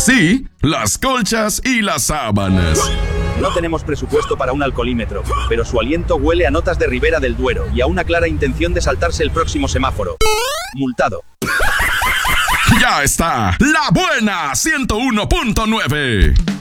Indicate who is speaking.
Speaker 1: Sí, las colchas y las sábanas.
Speaker 2: No tenemos presupuesto para un alcoholímetro, pero su aliento huele a notas de Ribera del Duero y a una clara intención de saltarse el próximo semáforo. Multado.
Speaker 1: Ya está, La Buena 101.9.